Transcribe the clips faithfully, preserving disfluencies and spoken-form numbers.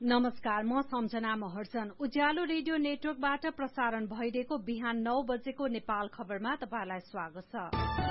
नमस्कार, म सम्झना महर्जन। उज्यालो रेडियो नेटवर्कबाट प्रसारण भइरहेको बिहान नौ बजेको नेपाल खबरमा तपाईलाई स्वागत छ।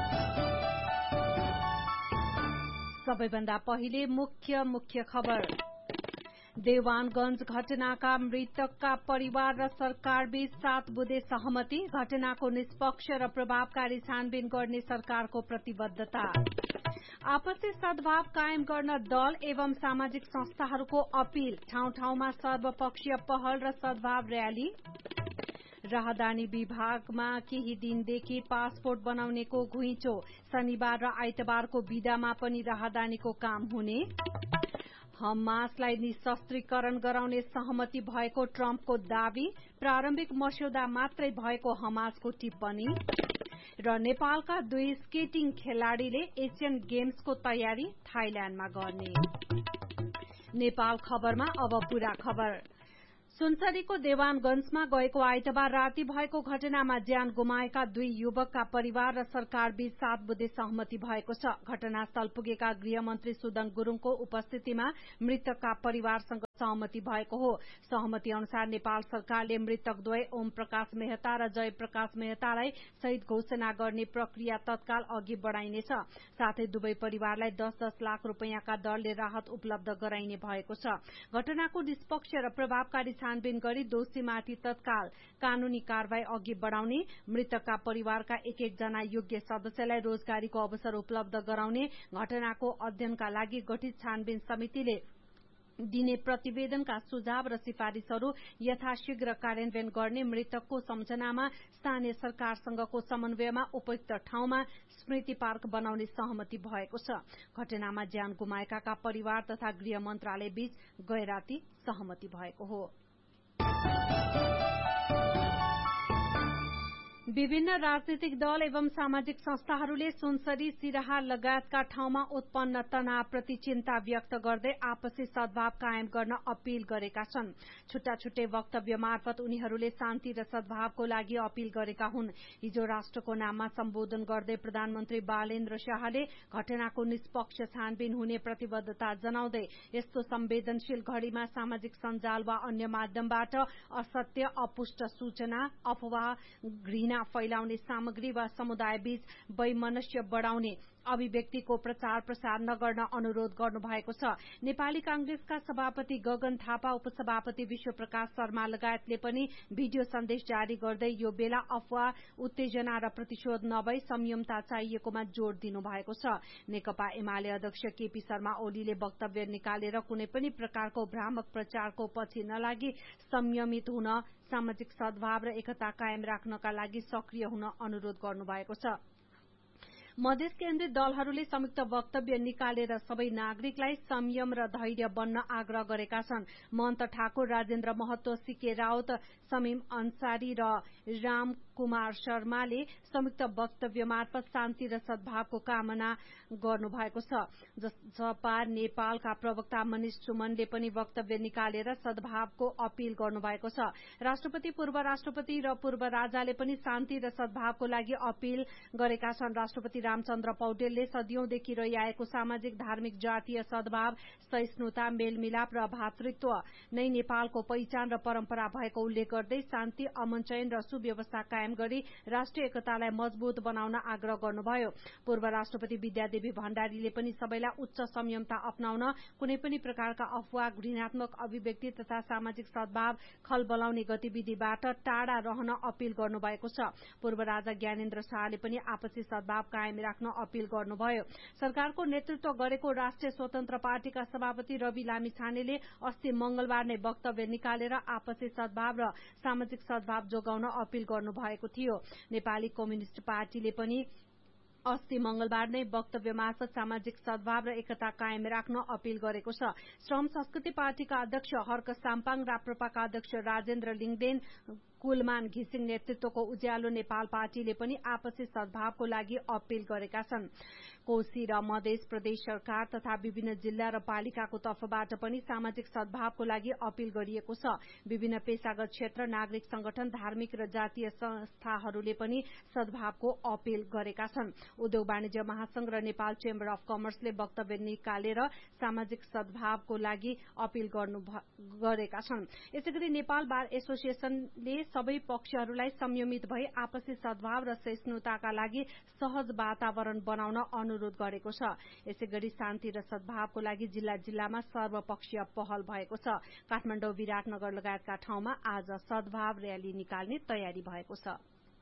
सबैभन्दा पहिले मुख्य मुख्य खबर। देवानगंज घटनाका मृतकका परिवार र सरकार बीच सात बुँदे सहमति। घटनाको निष्पक्ष र प्रभावकारी छानबिन गर्ने सरकारको प्रतिबद्धता। आपसी सद्भाव कायम गर्न दल एवं सामाजिक संस्थाहरूको अपील। ठाउँ ठाउँमा सर्वपक्षीय पहल र सद्भाव र्याली। राहदानी विभागमा केही दिनदेखि पासपोर्ट बनाउनेको घुइँचो। शनिबार र आइतबारको बिदामा पनि राहदानीको काम हुने। हमासलाई निशस्त्रीकरण गराउने सहमति भएको ट्रम्पको दावी। प्रारम्भिक मस्यौदा मात्रै भएको हमासको टिप्पणी। र नेपालका दुई स्केटिङ खेलाड़ीले एसियन गेम्सको तयारी थाइल्याण्डमा गर्ने। नेपाल खबरमा अब पूरा खबर। सुनसरीको देवानगंजमा गएको आइतबार राति भएको घटनामा ज्यान गुमाएका दुई युवकका परिवार र सरकार बीच सात बुँदे सहमति भएको छ। घटनास्थल पुगेका गृहमन्त्री सुदन गुरूङको उपस्थितिमा मृतकका परिवारसँग सहमति भएको हो। सहमति अनुसार नेपाल सरकारले मृतकद्वय ओम प्रकाश मेहता र जय प्रकाश मेहतालाई शहीद घोषणा गर्ने प्रक्रिया तत्काल अघि बढ़ाइनेछ। साथै दुवै परिवारलाई दस दस लाख रूपियाँका दरले राहत उपलब्ध गराइने भएको छ। घटनाको निष्पक्ष र प्रभावकारी छानबिन गरी दोषीमाथि तत्काल कानूनी कारवाही अघि बढ़ाउने, मृतकका परिवारका एक एक जना योग्य सदस्यलाई रोजगारीको अवसर उपलब्ध गराउने, घटनाको अध्ययनका लागि गठित छानबिन समितिले दिने प्रतिवेदनका सुझाव र सिफारिशहरू यथाशीघ्र कार्यान्वयन गर्ने, मृतकको सम्झनामा स्थानीय सरकारसँगको समन्वयमा उपयुक्त ठाउँमा स्मृति पार्क बनाउने सहमति भएको छ। घटनामा ज्यान गुमाएकाका परिवार तथा गृह मन्त्रालय बीच गैराती सहमति भएको हो। विभिन्न राजनीतिक दल एवं सामाजिक संस्थाहरूले सुनसरी, सिराहा लगायतका ठाउँमा उत्पन्न तनावप्रति चिन्ता व्यक्त गर्दै आपसी सद्भाव कायम गर्न अपील गरेका छन्। छुट्टा छुट्टै वक्तव्य मार्फत उनीहरूले शान्ति र सद्भावको लागि अपील गरेका हुन्। हिजो राष्ट्रको नाममा सम्बोधन गर्दै प्रधानमन्त्री बालेन्द्र शाहले घटनाको निष्पक्ष छानबिन हुने प्रतिबद्धता जनाउँदै यस्तो संवेदनशील घड़ीमा सामाजिक सञ्जाल वा अन्य माध्यमबाट असत्य, अपुष्ट सूचना, अफवाह, घृणा फैलाउने सामग्री वा समुदायबीच वैमनस्य बढ़ाउने अभिव्यक्तिको प्रचार प्रसार नगर्न अनुरोध गर्नुभएको छ। नेपाली कांग्रेसका सभापति गगन थापा, उपसभापति विश्वप्रकाश शर्मा लगायतले पनि भिडियो सन्देश जारी गर्दै यो बेला अफवाह, उत्तेजना र प्रतिशोध नभई संयमता चाहिएकोमा जोड़ दिनु भएको छ। नेकपा एमाले अध्यक्ष केपी शर्मा ओलीले वक्तव्य निकालेर कुनै पनि प्रकारको भ्रामक प्रचारको पछि नलागी संयमित हुन, सामाजिक सद्भाव र एकता कायम राख्नका लागि सक्रिय हुन अनुरोध गर्नुभएको छ। मधेस केन्द्रित दलहरूले संयुक्त वक्तव्य निकालेर सबै नागरिकलाई संयम र धैर्य बन्न आग्रह गरेका छन्। महन्त ठाकुर, राजेन्द्र महतो, सीके राउत, समीम अन्सारी र राम कुमार शर्माले संयुक्त वक्तव्य मार्फत शान्ति र सद्भावको कामना गर्नुभएको छ। जसपा नेपालका प्रवक्ता मनिष सुमनले पनि वक्तव्य निकालेर सद्भावको अपील गर्नुभएको छ। राष्ट्रपति, पूर्व राष्ट्रपति र पूर्व राजाले पनि शान्ति र सद्भावको लागि अपील गरेका छन्। राष्ट्रपति रामचन्द्र पौडेलले सदियौंदेखि रहिआएको सामाजिक, धार्मिक, जातीय सद्भाव, सहिष्णुता, मेलमिलाप र भातृत्व नै नेपालको पहिचान र परम्परा भएको उल्लेख गर्दै शान्ति, अमन चयन र सुव्यवस्था कायम गरी राष्ट्रिय एकतालाई मजबूत बनाउन आग्रह गर्नुभयो। पूर्व राष्ट्रपति विद्यादेवी भण्डारीले पनि सबैलाई उच्च संयमता अपनाउन, कुनै पनि प्रकारका अफवाह, घृणात्मक अभिव्यक्ति तथा सामाजिक सद्भाव खलबलाउने गतिविधिबाट टाढा रहन अपील गर्नुभएको छ। पूर्व राजा ज्ञानेन्द्र शाहले पनि आपसी सद्भाव कायम राख्न अपील गर्नुभयो। सरकारको नेतृत्व गरेको राष्ट्रिय स्वतन्त्र पार्टीका सभापति रवि लामिछानेले अस्ति मंगलबार नै वक्तव्य निकालेर आपसी सद्भाव र सामाजिक सद्भाव जोगाउन अपील गर्नुभएको थियो। नेपाली कम्युनिष्ट पार्टीले पनि अस्ति मंगलबार नै वक्तव्य मार्फत सामाजिक सद्भाव र एकता कायम राख्न अपील गरेको छ। श्रम संस्कृति पार्टीका अध्यक्ष हर्क साम्पाङ, राप्रपाका अध्यक्ष राजेन्द्र लिङदेन कुलमान घिसिङ नेतृत्वको उज्यालो नेपाल पार्टीले पनि आपसी सद्भावको लागि अपील गरेका छन्। कोशी र मधेस प्रदेश सरकार तथा विभिन्न जिल्ला र पालिकाको तर्फबाट पनि सामाजिक सद्भावको लागि अपील गरिएको छ। विभिन्न पेशागत क्षेत्र, नागरिक संगठन, धार्मिक र जातीय संस्थाहरूले पनि सद्भावको अपील गरेका छन्। उद्योग वाणिज्य महासंघ र नेपाल चेम्बर अफ कमर्सले वक्तव्य निकालेर सामाजिक सद्भावको लागि अपील गर्नु गरेका छन्। यसैगरी नेपाल बार एसोसिएशनले सबै पक्षहरूलाई संयमित भई आपसी सद्भाव र सहिष्णुताका लागि सहज वातावरण बनाउन अनुरोध गरेको छ। यसैगरी शान्ति र सद्भावको लागि जिल्ला जिल्लामा सर्वपक्षीय पहल भएको छ। काठमाडौँ, विराटनगर लगायतका ठाउँमा आज सद्भाव र्याली निकाल्ने तयारी भएको छ।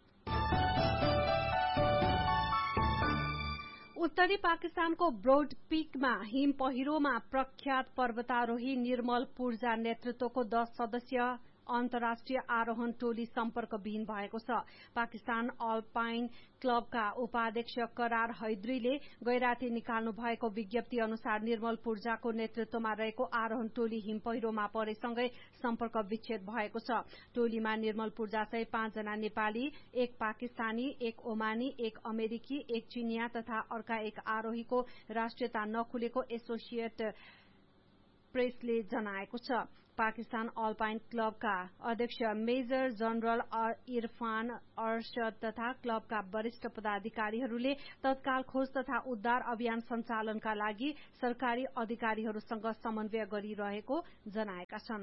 उत्तरी पाकिस्तानको ब्रोड पीकमा हिम पहिरोमा प्रख्यात पर्वतारोही निर्मल पूर्जा नेतृत्वको दस सदस्यीय अन्तर्राष्ट्रिय आरोहण टोली सम्पर्कविहीन भएको छ। पाकिस्तान अल्पाइन क्लबका उपाध्यक्ष करार हैदरीले गैराती निकाल्नु भएको विज्ञप्ति अनुसार निर्मल पूर्जाको नेतृत्वमा रहेको आरोहण टोली हिम पहिरोमा परेसँगै सम्पर्क विच्छेद भएको छ। टोलीमा निर्मल पूर्जासहित पाँचजना नेपाली, एक पाकिस्तानी, एक ओमानी, एक अमेरिकी, एक चिनिया तथा अर्का एक आरोहीको राष्ट्रियता नखुलेको एसोसिएट प्रेसले जनाएको छ। पाकिस्तान अल्पाइन क्लबका अध्यक्ष मेजर जनरल इरफान अरशद तथा क्लबका वरिष्ठ पदाधिकारीहरूले तत्काल खोज तथा उद्धार अभियान सञ्चालनका लागि सरकारी अधिकारीहरूसँग समन्वय गरिरहेको जनाएका छन्।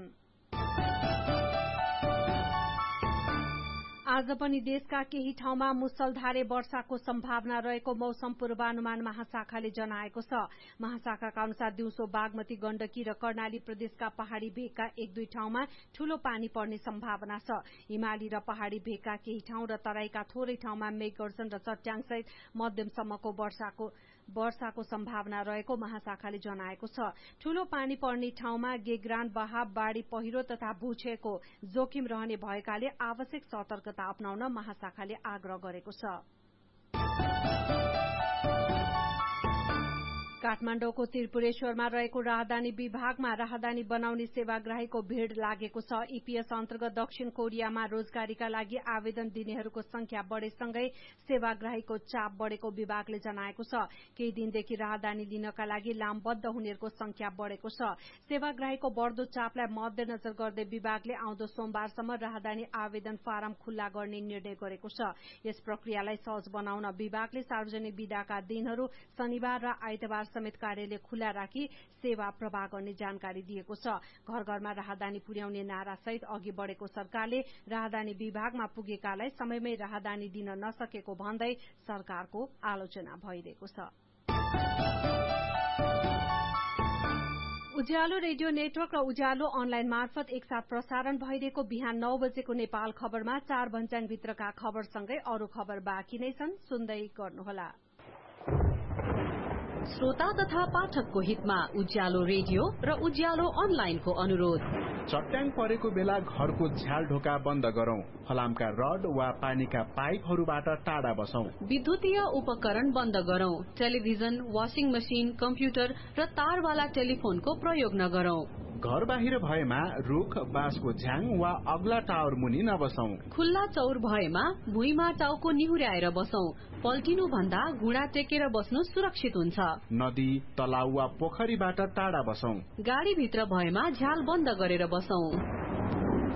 आज पनि देशका केही ठाउँमा मुसलधारे वर्षाको सम्भावना रहेको मौसम पूर्वानुमान महाशाखाले जनाएको छ। महाशाखाका अनुसार दिउँसो बागमती, गण्डकी र कर्णाली प्रदेशका पहाड़ी भेगका एक दुई ठाउँमा ठूलो पानी पर्ने सम्भावना छ। हिमाली र पहाड़ी भेगका केही ठाउँ र तराईका थोरै ठाउँमा मेघगर्जन र चट्याङसहित मध्यमसम्मको वर्षाको वर्षाको सम्भावना रहेको महाशाखाले जनाएको छ। ठूलो पानी पर्ने ठाउँमा गेग्रान, बहाव, बाढ़ी पहिरो तथा भूक्षयको जोखिम रहने भएकाले आवश्यक सतर्कता अपनाउन महाशाखाले आग्रह गरेको छ। काठमाडौँको त्रिपुरेश्वरमा रहेको राहदानी विभागमा राहदानी बनाउने सेवाग्राहीको भीड़ लागेको छ। ईपीएस अन्तर्गत दक्षिण कोरियामा रोजगारीका लागि आवेदन दिनेहरूको संख्या बढ़ेसँगै सेवाग्राहीको चाप बढ़ेको विभागले जनाएको छ। केही दिनदेखि राहदानी लिनका लागि लामबद्ध हुनेहरूको संख्या बढ़ेको छ। सेवाग्राहीको बढ़दो चापलाई मध्यनजर गर्दै विभागले आउँदो सोमबारसम्म राहदानी आवेदन फारम खुल्ला गर्ने निर्णय गरेको छ। यस प्रक्रियालाई सहज बनाउन विभागले सार्वजनिक बिदाका दिनहरू शनिबार र आइतबार समेत कार्यालय खुल्ला राखी सेवा प्रवाह गर्ने जानकारी दिएको छ। घर घरमा राहदानी पुर्याउने नारा सहित अघि बढ़ेको सरकारले राहदानी विभागमा पुगेकालाई समयमै राहदानी दिन नसकेको भन्दै सरकारको आलोचना भइरहेको छ। उज्यालो रेडियो नेटवर्क र उज्यालो अनलाइन मार्फत एकसाथ प्रसारण भइरहेको बिहान नौ बजेको नेपाल खबरमा चार भन्ज्याङ भित्रका खबरसँगै अरू खबर बाँकी नै छन्, सुन्दै गर्नुहोला। श्रोता तथा पाठकको हितमा उज्यालो रेडियो र उज्यालो अनलाइनको अनुरोध। चट्याङ परेको बेला घरको झ्याल ढोका बन्द गरौं। फलामका रड वा पानीका पाइपहरूबाट टाढा बसौं। विद्युतीय उपकरण बन्द गरौं। टेलिभिजन, वाशिङ मशिन, कम्प्युटर र तारवाला टेलिफोनको प्रयोग नगरौं। घर बाहिर भएमा रुख, बाँसको झ्याङ वा अग्ला टावर मुनि नबसौं। खुल्ला चौर भएमा भुइँमा टाउको निहुर्याएर बसौं। पल्टिनु भन्दा घुँडा टेकेर बस्नु सुरक्षित हुन्छ। नदी, तलाउ वा पोखरीबाट टाढा बसौं। गाडी भित्र भएमा झ्याल बन्द गरेर बसौं।